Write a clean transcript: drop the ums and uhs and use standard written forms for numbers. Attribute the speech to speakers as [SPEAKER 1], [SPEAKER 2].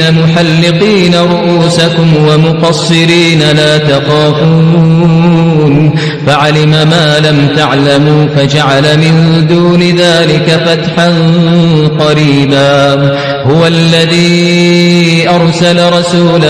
[SPEAKER 1] محلقين رؤوسكم ومقصرين لا تخافون فعلم ما لم تعلموا فجعل من دون ذلك فتحا قريبا هو الذي أرسل رسوله